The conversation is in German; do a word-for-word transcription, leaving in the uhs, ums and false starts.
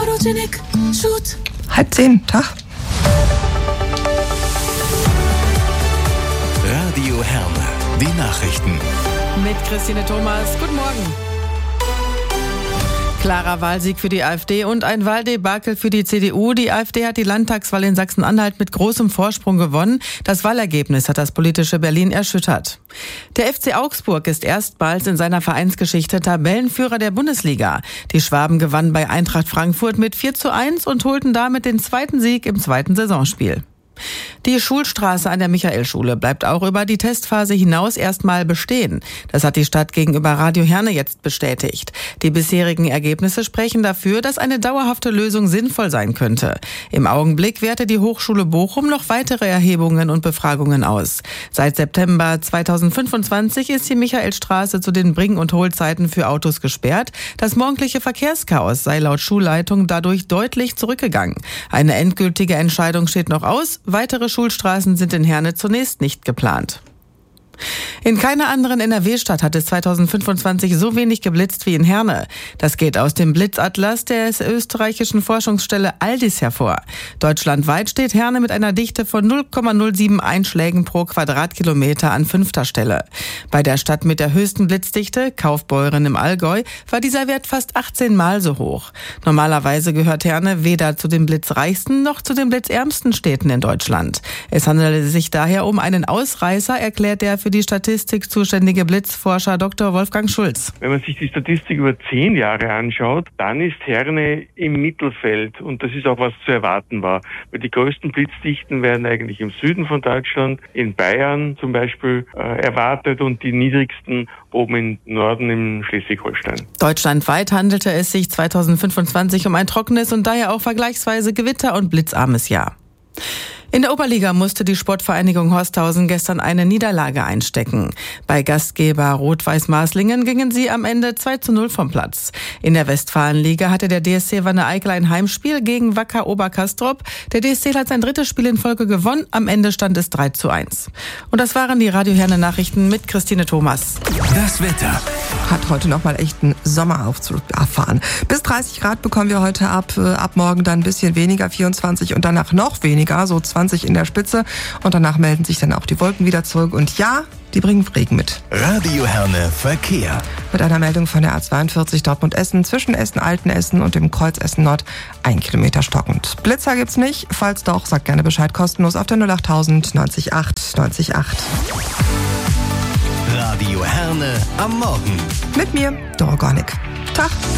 Photogenic Shoot. Halb zehn, Tag. Radio Herne, die Nachrichten. Mit Christine Thomas. Guten Morgen. Klarer Wahlsieg für die AfD und ein Wahldebakel für die C D U. Die AfD hat die Landtagswahl in Sachsen-Anhalt mit großem Vorsprung gewonnen. Das Wahlergebnis hat das politische Berlin erschüttert. Der F C Augsburg ist erstmals in seiner Vereinsgeschichte Tabellenführer der Bundesliga. Die Schwaben gewannen bei Eintracht Frankfurt mit vier zu eins und holten damit den zweiten Sieg im zweiten Saisonspiel. Die Schulstraße an der Michaelschule bleibt auch über die Testphase hinaus erstmal bestehen. Das hat die Stadt gegenüber Radio Herne jetzt bestätigt. Die bisherigen Ergebnisse sprechen dafür, dass eine dauerhafte Lösung sinnvoll sein könnte. Im Augenblick wertet die Hochschule Bochum noch weitere Erhebungen und Befragungen aus. Seit September zweitausendfünfundzwanzig ist die Michaelstraße zu den Bring- und Hohlzeiten für Autos gesperrt. Das morgendliche Verkehrschaos sei laut Schulleitung dadurch deutlich zurückgegangen. Eine endgültige Entscheidung steht noch aus. Weitere Schulstraßen sind in Herne zunächst nicht geplant. In keiner anderen N R W-Stadt hat es zweitausendfünfundzwanzig so wenig geblitzt wie in Herne. Das geht aus dem Blitzatlas der österreichischen Forschungsstelle Aldis hervor. Deutschlandweit steht Herne mit einer Dichte von null Komma null sieben Einschlägen pro Quadratkilometer an fünfter Stelle. Bei der Stadt mit der höchsten Blitzdichte, Kaufbeuren im Allgäu, war dieser Wert fast achtzehn Mal so hoch. Normalerweise gehört Herne weder zu den blitzreichsten noch zu den blitzärmsten Städten in Deutschland. Es handele sich daher um einen Ausreißer, erklärt der für die Statistik zuständige Blitzforscher Doktor Wolfgang Schulz. Wenn man sich die Statistik über zehn Jahre anschaut, dann ist Herne im Mittelfeld und das ist auch was zu erwarten war. Weil die größten Blitzdichten werden eigentlich im Süden von Deutschland, in Bayern zum Beispiel, äh, erwartet und die niedrigsten oben im Norden in Schleswig-Holstein. Deutschlandweit handelte es sich zweitausendfünfundzwanzig um ein trockenes und daher auch vergleichsweise gewitter- und blitzarmes Jahr. In der Oberliga musste die Sportvereinigung Horsthausen gestern eine Niederlage einstecken. Bei Gastgeber Rot-Weiß Marslingen gingen sie am Ende zwei zu null vom Platz. In der Westfalenliga hatte der D S C Wanne-Eickel ein Heimspiel gegen Wacker Oberkastrop. Der D S C hat sein drittes Spiel in Folge gewonnen. Am Ende stand es drei zu eins. Und das waren die Radio Herne Nachrichten mit Christine Thomas. Das Wetter. Hat heute nochmal echt einen Sommeraufzug erfahren. Bis dreißig Grad bekommen wir heute ab. Ab morgen dann ein bisschen weniger, vierundzwanzig und danach noch weniger, so zwanzig in der Spitze. Und danach melden sich dann auch die Wolken wieder zurück. Und ja, die bringen Regen mit. Radio Herne Verkehr. Mit einer Meldung von der A zweiundvierzig Dortmund-Essen zwischen Essen-Altenessen und dem Kreuz Essen-Nord ein Kilometer stockend. Blitzer gibt's nicht. Falls doch, sagt gerne Bescheid kostenlos auf der null achttausend neunzig acht neunzig acht. Radio Herne am Morgen. Mit mir, Dorogonik. Tag.